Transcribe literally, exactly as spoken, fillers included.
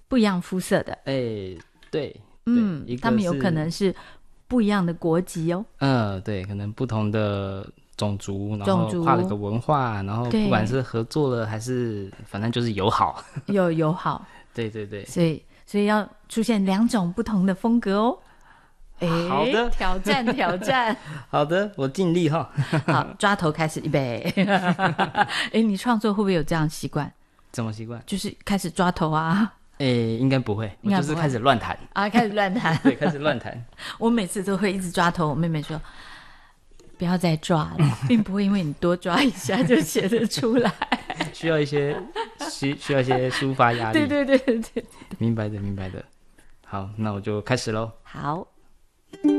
不一样肤色的。 哎，对， 嗯， 一个他们有可能是不一样的国籍哦。 嗯，对，可能不同的种族，然后种族跨了一个文化，然后对不管是合作了还是反正就是友好。 有友好， 对对对， 所以所以要出现两种不同的风格哦。哎， 好的挑战挑战。 好的，我尽力哈。 好，抓头开始，预备。哎，你创作会不会有这样的习惯？ 怎么习惯？ 就是开始抓头啊？ 诶，应该不会， 应该不会我就是开始乱弹。 啊，开始乱弹。 对，开始乱弹。 我每次都会一直抓头，我妹妹说不要再抓了，并不会因为你多抓一下就写得出来。 需要一些需需要一些抒发压力。 对对对对对， 明白的明白的。好，那我就开始咯。 好。